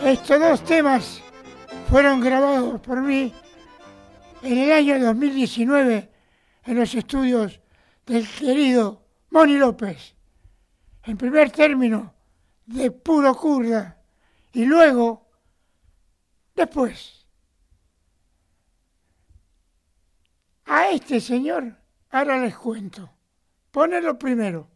Estos dos temas fueron grabados por mí en el año 2019 en los estudios del querido Moni López. En primer término, de puro kurda. Y luego, después, a este señor, ahora les cuento. Ponelo primero.